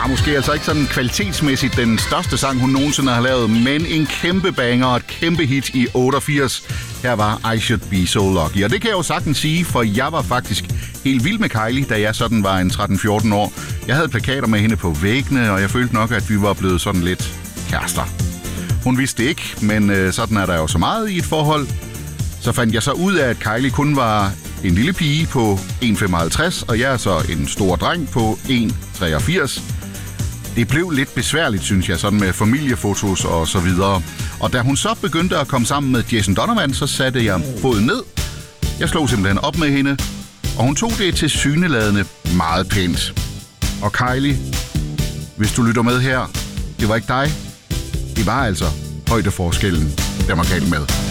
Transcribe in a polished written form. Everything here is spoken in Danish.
måske altså ikke sådan kvalitetsmæssigt den største sang, hun nogensinde har lavet, men en kæmpe banger og et kæmpe hit i 88. Her var I Should Be So Lucky. Og det kan jeg jo sagtens sige, for jeg var faktisk helt vild med Kylie, da jeg sådan var en 13-14 år. Jeg havde plakater med hende på væggene, og jeg følte nok, at vi var blevet sådan lidt kærester. Hun vidste det ikke, men sådan er der jo så meget i et forhold. Så fandt jeg så ud af, at Kylie kun var en lille pige på 1,55, og jeg er så en stor dreng på 1,83. Det blev lidt besværligt, synes jeg, sådan med familiefotos og så videre. Og da hun så begyndte at komme sammen med Jason Donovan, så satte jeg foden ned. Jeg slog simpelthen op med hende, og hun tog det tilsyneladende meget pænt. Og Kylie, hvis du lytter med her, det var ikke dig. Det var altså højdeforskellen, der var galt med.